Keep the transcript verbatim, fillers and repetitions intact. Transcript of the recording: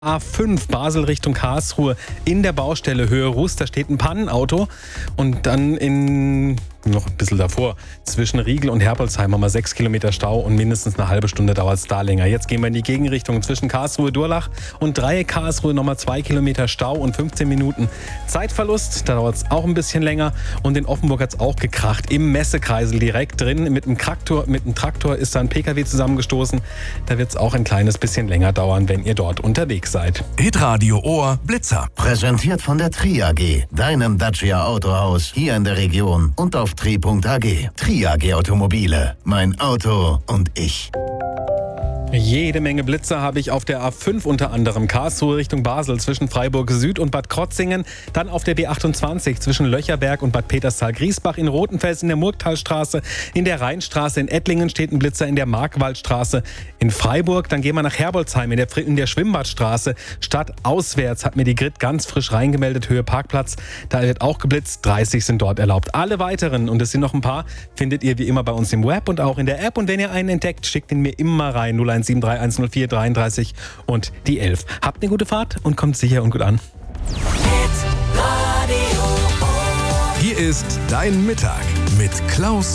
A fünf Basel Richtung Karlsruhe in der Baustelle Höhe Ruß, da steht ein Pannenauto und dann in noch ein bisschen davor zwischen Riegel und Herbolzheim haben wir sechs Kilometer Stau und mindestens eine halbe Stunde dauert es da länger. Jetzt gehen wir in die Gegenrichtung zwischen Karlsruhe-Durlach und Dreieck Karlsruhe, nochmal zwei Kilometer Stau und fünfzehn Minuten Zeitverlust. Da dauert es auch ein bisschen länger und in Offenburg hat es auch gekracht. Im Messekreisel direkt drin mit einem Traktor, mit einem Traktor ist da ein P K W zusammengestoßen. Da wird es auch ein kleines bisschen länger dauern, wenn ihr dort unterwegs seid. Hitradio Ohr Blitzer. Präsentiert von der Tri A G, deinem Dacia Autohaus hier in der Region und auf tri punkt a g. Tri A G Automobile, mein Auto und ich. Jede Menge Blitzer habe ich auf der A fünf, unter anderem Karlsruhe Richtung Basel zwischen Freiburg Süd und Bad Krotzingen, dann auf der B achtundzwanzig zwischen Löcherberg und Bad Peterstal-Griesbach, in Rothenfels in der Murgtalstraße, in der Rheinstraße, in Ettlingen steht ein Blitzer, in der Markwaldstraße, in Freiburg, dann gehen wir nach Herbolzheim, in der, in der Schwimmbadstraße, stadtauswärts hat mir die Grid ganz frisch reingemeldet, Höhe Parkplatz, da wird auch geblitzt, dreißig sind dort erlaubt. Alle weiteren, und es sind noch ein paar, findet ihr wie immer bei uns im Web und auch in der App, und wenn ihr einen entdeckt, schickt ihn mir immer rein, null eins sieben drei eins null vier dreiunddreißig und die elf. Habt eine gute Fahrt und kommt sicher und gut an. Hier ist dein Mittag mit Klaus